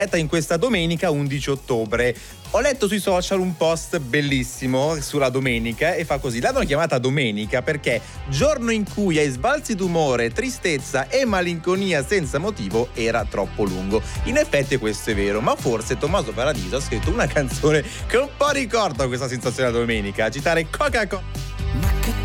in questa domenica 11 ottobre. Ho letto sui social un post bellissimo sulla domenica e fa così: l'hanno chiamata domenica perché giorno in cui ai sbalzi d'umore, tristezza e malinconia senza motivo era troppo lungo. In effetti questo è vero, ma forse Tommaso Paradiso ha scritto una canzone che un po' ricorda questa sensazione da domenica, a citare Coca-Cola.